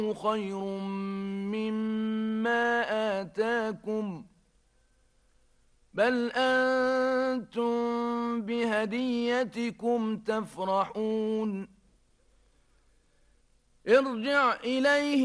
خير مما آتاكم بل أنتم بهديتكم تفرحون ارجع إليه